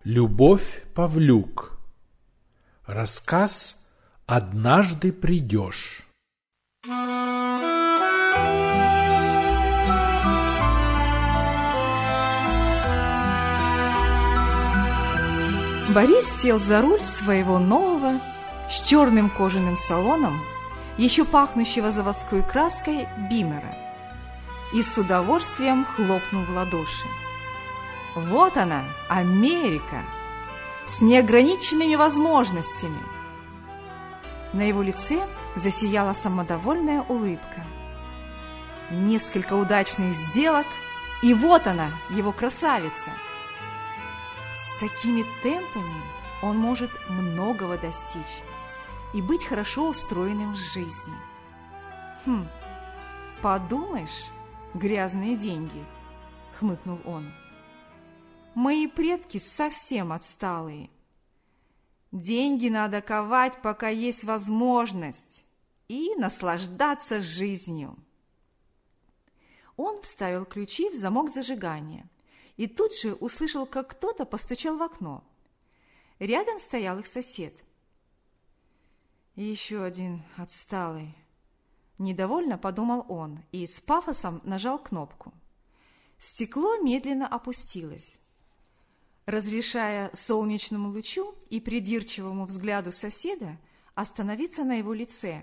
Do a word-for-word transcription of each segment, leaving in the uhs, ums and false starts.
Любовь Павлюк. Рассказ «Однажды придешь». Борис сел за руль своего нового с черным кожаным салоном, еще пахнущего заводской краской, Бимера, и с удовольствием хлопнул в ладоши. Вот она, Америка, с неограниченными возможностями. На его лице засияла самодовольная улыбка. Несколько удачных сделок, и вот она, его красавица. С такими темпами он может многого достичь и быть хорошо устроенным в жизни. Хм, подумаешь, грязные деньги, хмыкнул он. Мои предки совсем отсталые. Деньги надо ковать, пока есть возможность, и наслаждаться жизнью. Он вставил ключи в замок зажигания и тут же услышал, как кто-то постучал в окно. Рядом стоял их сосед. Еще один отсталый. Недовольно подумал он и с пафосом нажал кнопку. Стекло медленно опустилось, разрешая солнечному лучу и придирчивому взгляду соседа остановиться на его лице.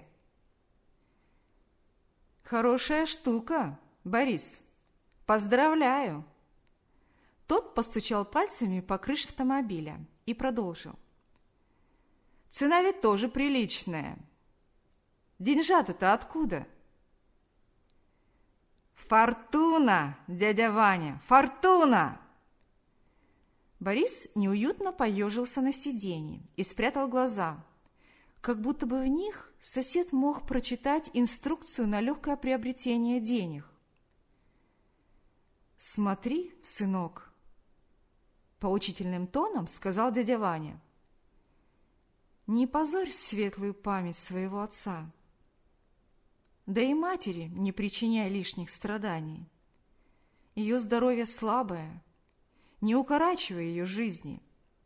«Хорошая штука, Борис. Поздравляю!» Тот постучал пальцами по крыше автомобиля и продолжил. «Цена ведь тоже приличная. Деньжата-то откуда?» «Фортуна, дядя Ваня, фортуна!» Борис неуютно поежился на сиденье и спрятал глаза, как будто бы в них сосед мог прочитать инструкцию на легкое приобретение денег. «Смотри, сынок», — поучительным тоном сказал дядя Ваня, «не позорь светлую память своего отца, да и матери не причиняй лишних страданий. Ее здоровье слабое, не укорачивай ее жизни».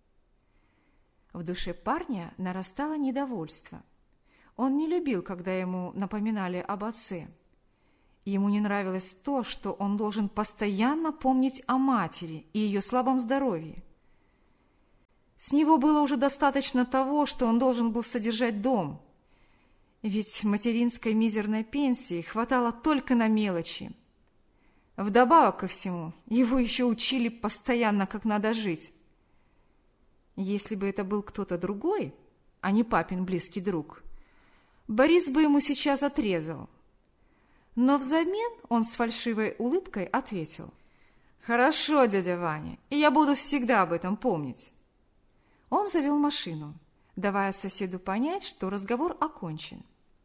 В душе парня нарастало недовольство. Он не любил, когда ему напоминали об отце. Ему не нравилось то, что он должен постоянно помнить о матери и ее слабом здоровье. С него было уже достаточно того, что он должен был содержать дом. Ведь материнской мизерной пенсии хватало только на мелочи. Вдобавок ко всему, его еще учили постоянно, как надо жить. Если бы это был кто-то другой, а не папин близкий друг, Борис бы ему сейчас отрезал. Но взамен он с фальшивой улыбкой ответил: «Хорошо, дядя Ваня, и я буду всегда об этом помнить». Он завел машину, давая соседу понять, что разговор окончен.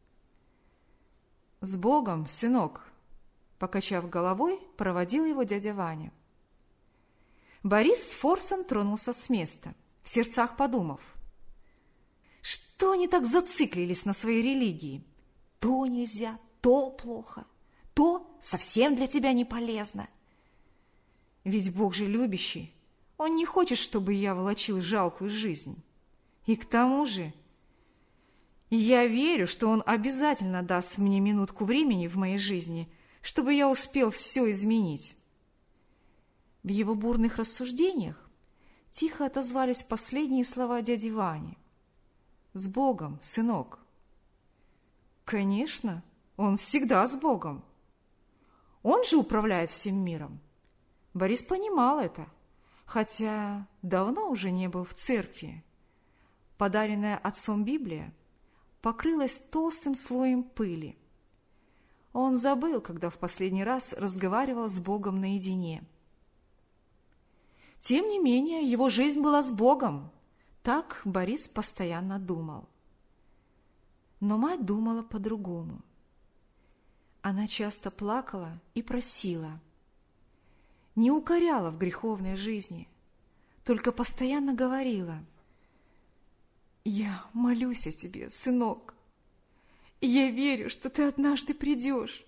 «С Богом, сынок!» Покачав головой, проводил его дядя Ваня. Борис с форсом тронулся с места, в сердцах подумав: что они так зациклились на своей религии? То нельзя, то плохо, то совсем для тебя не полезно. Ведь Бог же любящий, Он не хочет, чтобы я волочил жалкую жизнь. И к тому же я верю, что Он обязательно даст мне минутку времени в моей жизни, чтобы я успел все изменить. В его бурных рассуждениях тихо отозвались последние слова дяди Вани. «С Богом, сынок!» Конечно, он всегда с Богом. Он же управляет всем миром. Борис понимал это, хотя давно уже не был в церкви. Подаренная отцом Библия покрылась толстым слоем пыли. Он забыл, когда в последний раз разговаривал с Богом наедине. Тем не менее, его жизнь была с Богом. Так Борис постоянно думал. Но мать думала по-другому. Она часто плакала и просила. Не укоряла в греховной жизни, только постоянно говорила: «Я молюсь о тебе, сынок, и я верю, что ты однажды придешь.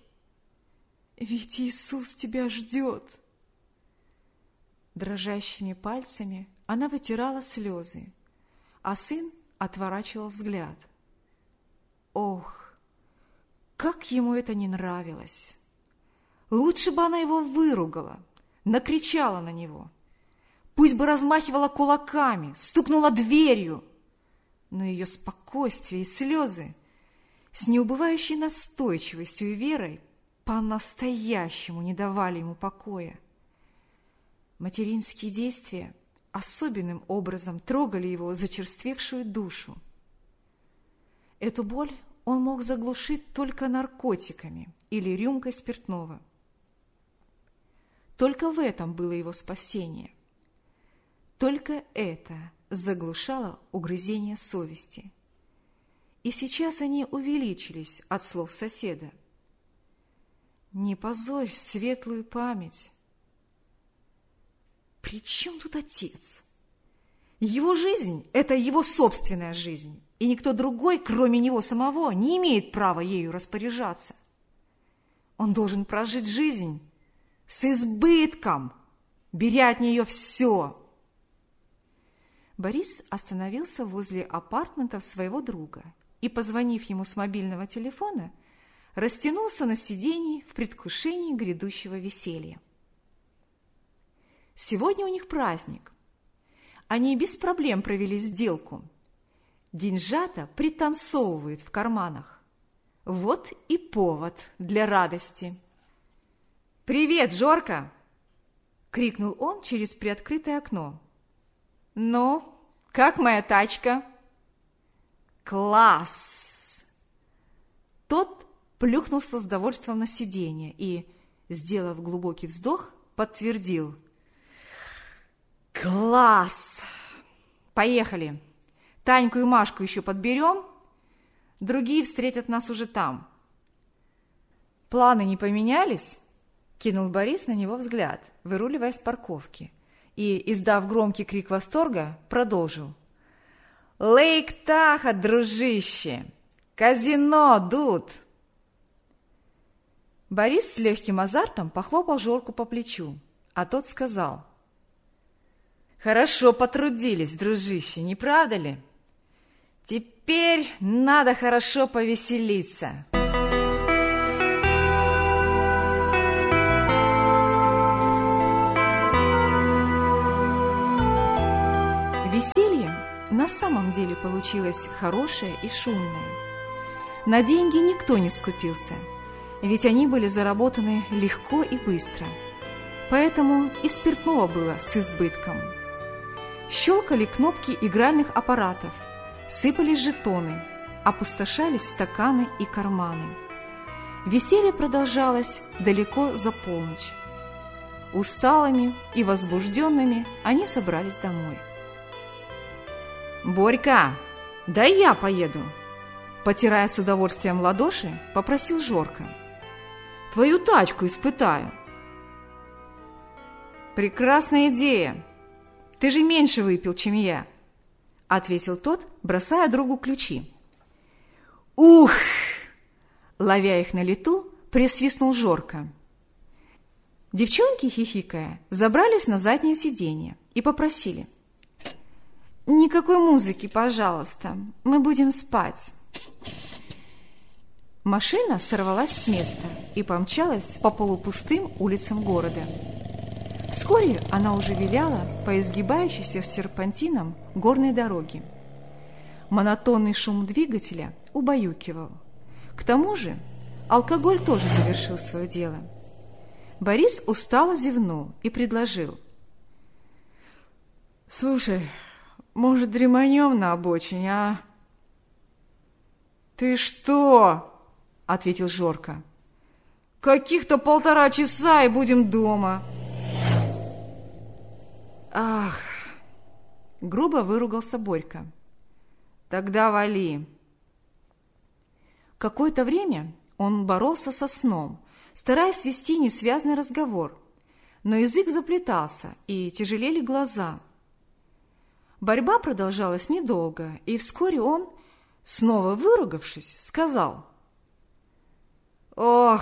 Ведь Иисус тебя ждет». Дрожащими пальцами Она вытирала слезы, а сын отворачивал взгляд. Ох, как ему это не нравилось! Лучше бы она его выругала, накричала на него. Пусть бы размахивала кулаками, стукнула дверью. Но ее спокойствие и слезы с неубывающей настойчивостью и верой по-настоящему не давали ему покоя. Материнские действия особенным образом трогали его зачерствевшую душу. Эту боль он мог заглушить только наркотиками или рюмкой спиртного. Только в этом было его спасение. Только это заглушало угрызение совести. И сейчас они увеличились от слов соседа. «Не позорь светлую память». При чем тут отец? Его жизнь – это его собственная жизнь, и никто другой, кроме него самого, не имеет права ею распоряжаться. Он должен прожить жизнь с избытком, беря от нее все. Борис остановился возле апартментов своего друга и, позвонив ему с мобильного телефона, растянулся на сиденье в предвкушении грядущего веселья. Сегодня у них праздник. Они без проблем провели сделку. Деньжата пританцовывают в карманах. Вот и повод для радости. «Привет, Жорка!» – крикнул он через приоткрытое окно. «Ну, как моя тачка?» «Класс!» Тот плюхнулся с довольством на сиденье и, сделав глубокий вздох, подтвердил. «Класс! Поехали! Таньку и Машку еще подберем, другие встретят нас уже там». «Планы не поменялись?» – кинул Борис на него взгляд, выруливая с парковки, и, издав громкий крик восторга, продолжил. «Лейк-Тахо, дружище! Казино, дуд!» Борис с легким азартом похлопал Жорку по плечу, а тот сказал. «Хорошо потрудились, дружище, не правда ли? Теперь надо хорошо повеселиться». Веселье на самом деле получилось хорошее и шумное. На деньги никто не скупился, ведь они были заработаны легко и быстро. Поэтому и спиртного было с избытком. Щелкали кнопки игральных аппаратов, сыпались жетоны, опустошались стаканы и карманы. Веселье продолжалось далеко за полночь. Усталыми и возбужденными они собрались домой. «Борька, дай я поеду!» Потирая с удовольствием ладоши, попросил Жорка. «Твою тачку испытаю». «Прекрасная идея! Ты же меньше выпил, чем я!» — ответил тот, бросая другу ключи. «Ух!» — ловя их на лету, присвистнул Жорка. Девчонки, хихикая, забрались на заднее сиденье и попросили. «Никакой музыки, пожалуйста, мы будем спать». Машина сорвалась с места и помчалась по полупустым улицам города. Вскоре она уже виляла по изгибающейся серпантином горной дороге. Монотонный шум двигателя убаюкивал. К тому же алкоголь тоже завершил свое дело. Борис устало зевнул и предложил. «Слушай, может, дреманем на обочине, а?» «Ты что?» — ответил Жорка. «Каких-то полтора часа и будем дома». «Ах!» — грубо выругался Борька. «Тогда вали». Какое-то время он боролся со сном, стараясь вести несвязный разговор, но язык заплетался и тяжелели глаза. Борьба продолжалась недолго, и вскоре он, снова выругавшись, сказал. «Ох,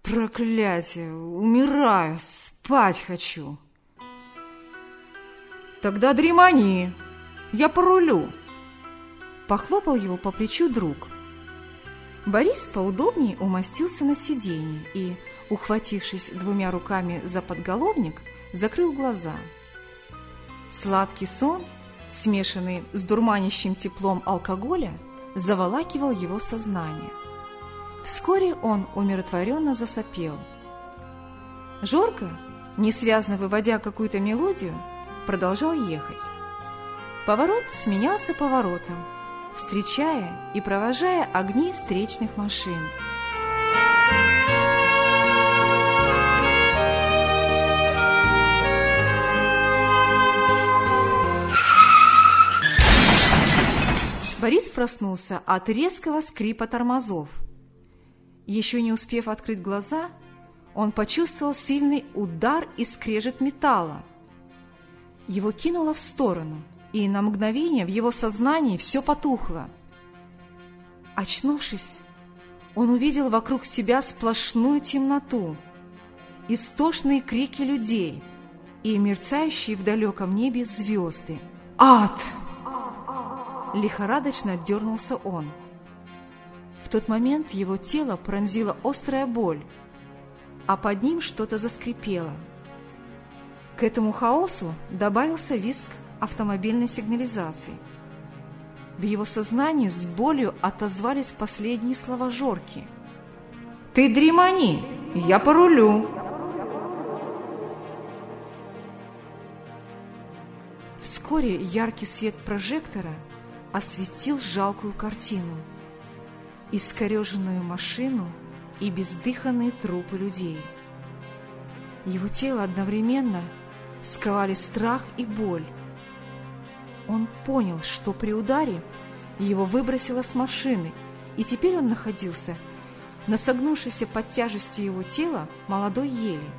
проклятие, умираю, спать хочу». Тогда дремани, я порулю. Похлопал его по плечу друг. Борис поудобнее умостился на сиденье и, ухватившись двумя руками за подголовник, закрыл глаза. Сладкий сон, смешанный с дурманящим теплом алкоголя, заволакивал его сознание. Вскоре он умиротворенно засопел. Жорко, несвязно выводя какую-то мелодию, продолжал ехать. Поворот сменялся поворотом, встречая и провожая огни встречных машин. Борис проснулся от резкого скрипа тормозов. Еще не успев открыть глаза, он почувствовал сильный удар и скрежет металла. Его кинуло в сторону, и на мгновение в его сознании все потухло. Очнувшись, он увидел вокруг себя сплошную темноту, истошные крики людей и мерцающие в далеком небе звезды. «Ад!» Лихорадочно дернулся он. В тот момент его тело пронзила острая боль, а под ним что-то заскрипело. К этому хаосу добавился визг автомобильной сигнализации. В его сознании с болью отозвались последние слова Жорки. «Ты дремани, я порулю!» Вскоре яркий свет прожектора осветил жалкую картину: искореженную машину и бездыханные трупы людей. Его тело одновременно сковали страх и боль. Он понял, что при ударе его выбросило с машины, и теперь он находился на согнувшейся под тяжестью его тела молодой ели.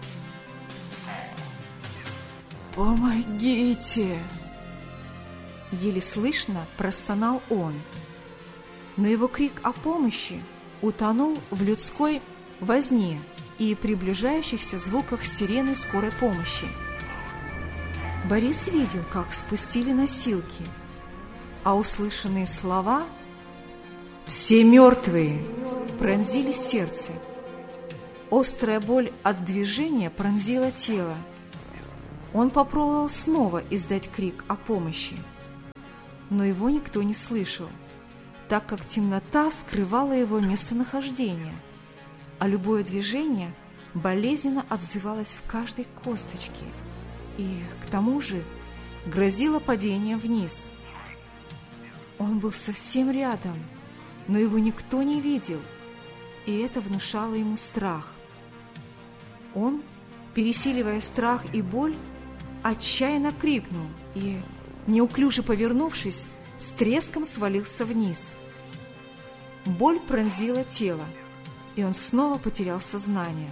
«Помогите!» Еле слышно простонал он, но его крик о помощи утонул в людской возне и приближающихся звуках сирены скорой помощи. Борис видел, как спустили носилки, а услышанные слова «Все мертвые!» пронзили сердце. Острая боль от движения пронзила тело. Он попробовал снова издать крик о помощи, но его никто не слышал, так как темнота скрывала его местонахождение, а любое движение болезненно отзывалось в каждой косточке и, к тому же, грозило падением вниз. Он был совсем рядом, но его никто не видел, и это внушало ему страх. Он, пересиливая страх и боль, отчаянно крикнул и, неуклюже повернувшись, с треском свалился вниз. Боль пронзила тело, и он снова потерял сознание.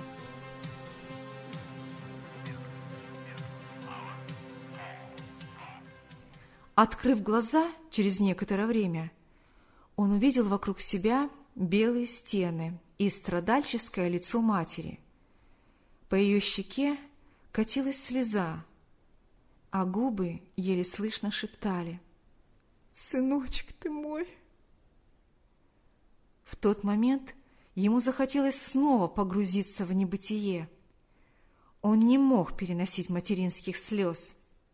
Открыв глаза через некоторое время, он увидел вокруг себя белые стены и страдальческое лицо матери. По ее щеке катилась слеза, а губы еле слышно шептали: «Сыночек ты мой!» В тот момент ему захотелось снова погрузиться в небытие. Он не мог переносить материнских слез.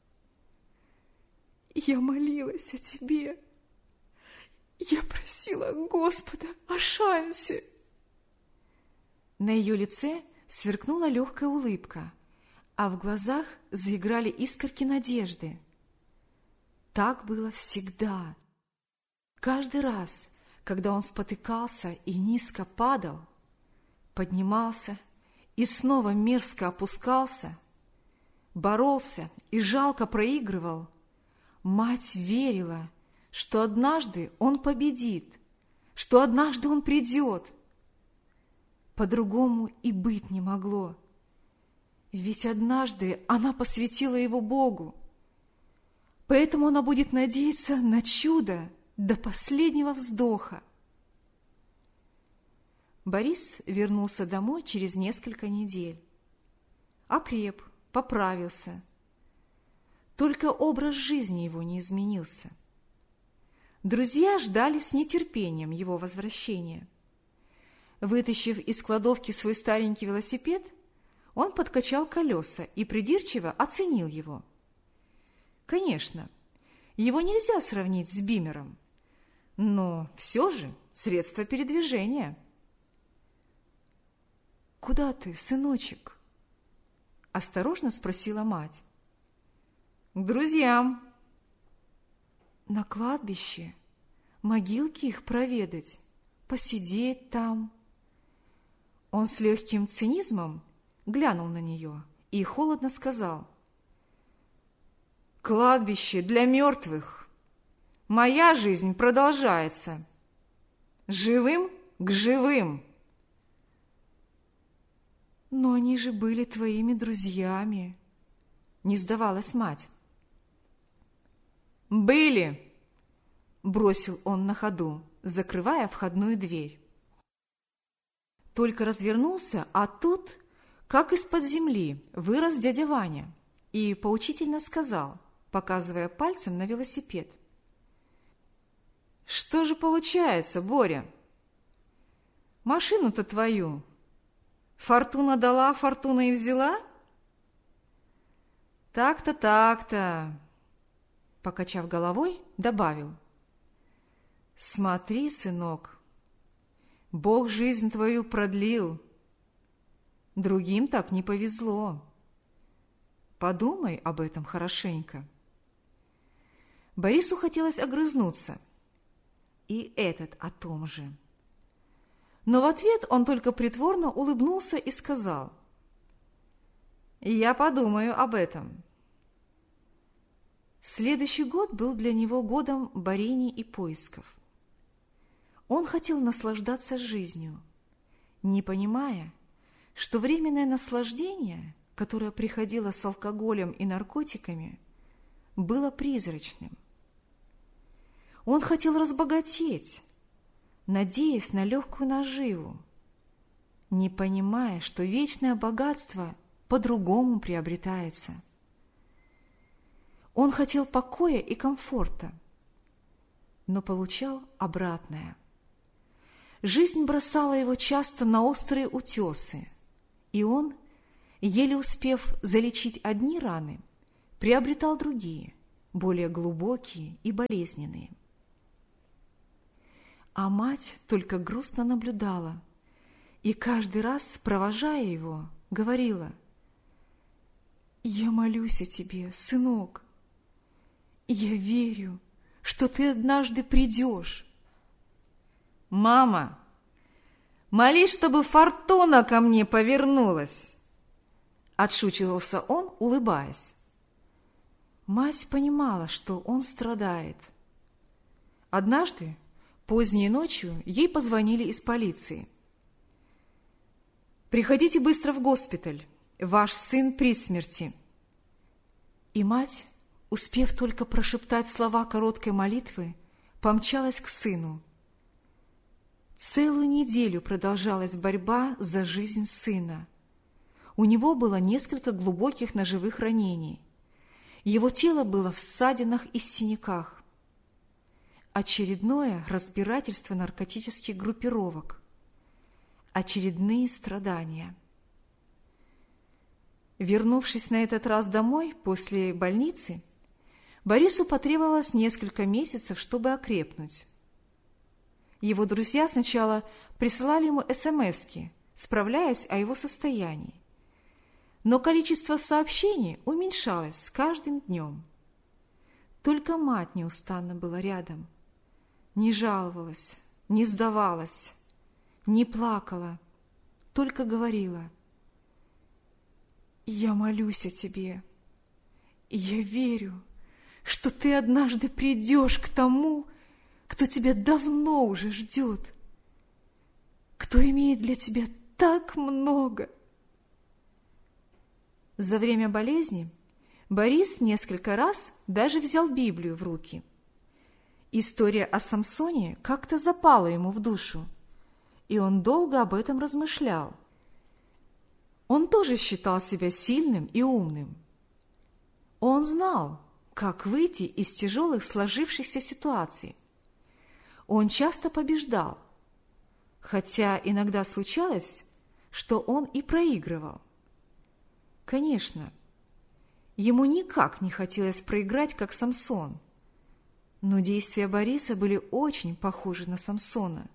«Я молилась о тебе. Я просила Господа о шансе». На ее лице сверкнула легкая улыбка, а в глазах заиграли искорки надежды. Так было всегда. Каждый раз, когда он спотыкался и низко падал, поднимался и снова мерзко опускался, боролся и жалко проигрывал, мать верила, что однажды он победит, что однажды он придет. По-другому и быть не могло. Ведь однажды она посвятила его Богу. Поэтому она будет надеяться на чудо до последнего вздоха. Борис вернулся домой через несколько недель. Окреп, поправился. Только образ жизни его не изменился. Друзья ждали с нетерпением его возвращения. Вытащив из кладовки свой старенький велосипед, он подкачал колеса и придирчиво оценил его. Конечно, его нельзя сравнить с бимером, но все же средство передвижения. «Куда ты, сыночек?» – осторожно спросила мать. «К друзьям». «На кладбище? Могилки их проведать? Посидеть там?» Он с легким цинизмом глянул на нее и холодно сказал: «Кладбище для мертвых. Моя жизнь продолжается. Живым к живым». «Но они же были твоими друзьями», — не сдавалась мать. «Были», — бросил он на ходу, закрывая входную дверь. Только развернулся, а тут, как из-под земли, вырос дядя Ваня и поучительно сказал, показывая пальцем на велосипед: «Что же получается, Боря? Машину-то твою фортуна дала, фортуна и взяла?» «Так-то, так-то», — покачав головой, добавил: «Смотри, сынок, Бог жизнь твою продлил. Другим так не повезло. Подумай об этом хорошенько». Борису хотелось огрызнуться. И этот о том же. Но в ответ он только притворно улыбнулся и сказал: «Я подумаю об этом». Следующий год был для него годом борений и поисков. Он хотел наслаждаться жизнью, не понимая, что временное наслаждение, которое приходило с алкоголем и наркотиками, было призрачным. Он хотел разбогатеть, надеясь на легкую наживу, не понимая, что вечное богатство по-другому приобретается. Он хотел покоя и комфорта, но получал обратное. Жизнь бросала его часто на острые утесы, и он, еле успев залечить одни раны, приобретал другие, более глубокие и болезненные. А мать только грустно наблюдала и каждый раз, провожая его, говорила: «Я молюсь о тебе, сынок. Я верю, что ты однажды придешь». «Мама, молись, чтобы фортуна ко мне повернулась!» Отшучивался он, улыбаясь. Мать понимала, что он страдает. Однажды, поздней ночью, ей позвонили из полиции. «Приходите быстро в госпиталь, ваш сын при смерти». И мать, успев только прошептать слова короткой молитвы, помчалась к сыну. Целую неделю продолжалась борьба за жизнь сына. У него было несколько глубоких ножевых ранений. Его тело было в ссадинах и синяках. Очередное разбирательство наркотических группировок. Очередные страдания. Вернувшись на этот раз домой после больницы, Борису потребовалось несколько месяцев, чтобы окрепнуть. Его друзья сначала присылали ему эс-эм-эски, справляясь о его состоянии. Но количество сообщений уменьшалось с каждым днем. Только мать неустанно была рядом. Не жаловалась, не сдавалась, не плакала, только говорила: «Я молюсь о тебе, и я верю, что ты однажды придешь к тому, кто тебя давно уже ждет, кто имеет для тебя так много». За время болезни Борис несколько раз даже взял Библию в руки. История о Самсоне как-то запала ему в душу, и он долго об этом размышлял. Он тоже считал себя сильным и умным. Он знал, как выйти из тяжелых сложившихся ситуаций. Он часто побеждал, хотя иногда случалось, что он и проигрывал. Конечно, ему никак не хотелось проиграть, как Самсон, но действия Бориса были очень похожи на Самсона.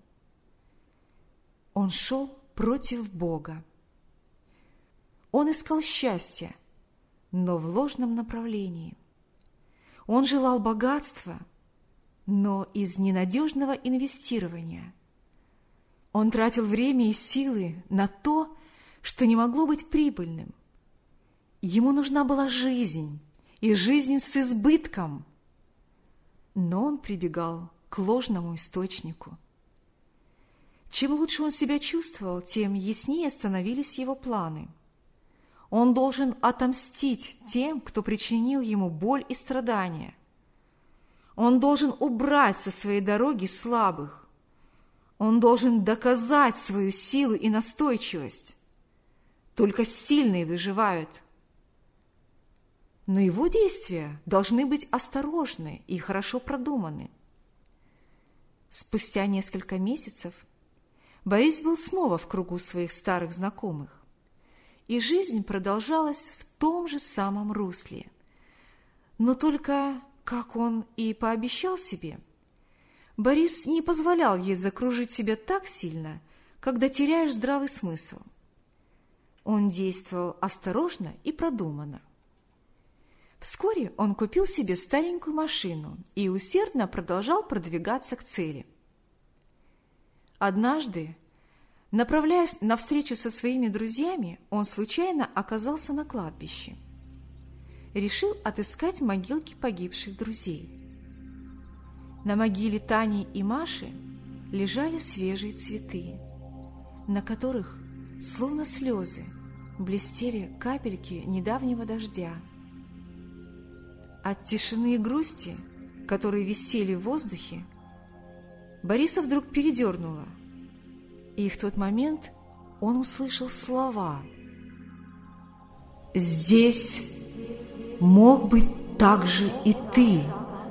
Он шел против Бога. Он искал счастья, но в ложном направлении. Он желал богатства, но из ненадежного инвестирования. Он тратил время и силы на то, что не могло быть прибыльным. Ему нужна была жизнь, и жизнь с избытком. Но он прибегал к ложному источнику. Чем лучше он себя чувствовал, тем яснее становились его планы. Он должен отомстить тем, кто причинил ему боль и страдания. Он должен убрать со своей дороги слабых. Он должен доказать свою силу и настойчивость. Только сильные выживают. Но его действия должны быть осторожны и хорошо продуманы. Спустя несколько месяцев Борис был снова в кругу своих старых знакомых, и жизнь продолжалась в том же самом русле. Но только, как он и пообещал себе, Борис не позволял ей закружить себя так сильно, когда теряешь здравый смысл. Он действовал осторожно и продуманно. Вскоре он купил себе старенькую машину и усердно продолжал продвигаться к цели. Однажды, направляясь на встречу со своими друзьями, он случайно оказался на кладбище. Решил отыскать могилки погибших друзей. На могиле Тани и Маши лежали свежие цветы, на которых, словно слезы, блестели капельки недавнего дождя. От тишины и грусти, которые висели в воздухе, Бориса вдруг передернуло, и в тот момент он услышал слова: «Здесь мог быть также и ты».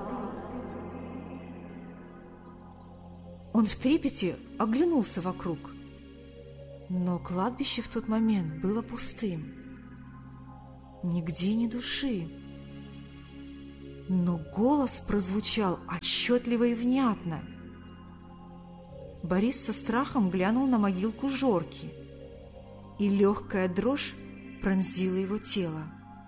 Он в трепете оглянулся вокруг, но кладбище в тот момент было пустым. Нигде ни души. Но голос прозвучал отчетливо и внятно. Борис со страхом глянул на могилку Жорки, и легкая дрожь пронзила его тело.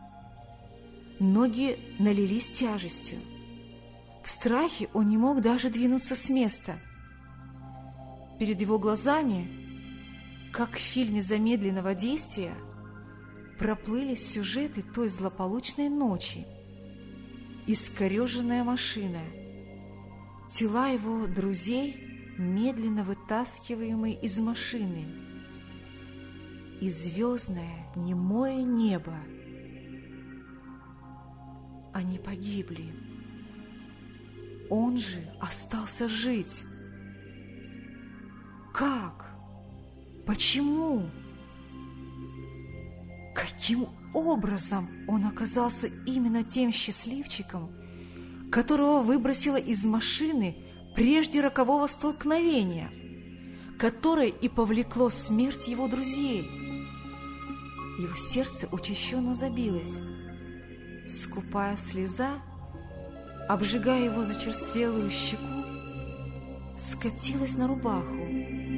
Ноги налились тяжестью. В страхе он не мог даже двинуться с места. Перед его глазами, как в фильме замедленного действия, проплыли сюжеты той злополучной ночи. Искореженная машина, тела его друзей, медленно вытаскиваемые из машины, и звездное немое небо. Они погибли. Он же остался жить. Как? Почему? Каким образом он оказался именно тем счастливчиком, которого выбросило из машины прежде рокового столкновения, которое и повлекло смерть его друзей? Его сердце учащенно забилось. Скупая слеза, обжигая его зачерствелую щеку, скатилась на рубаху.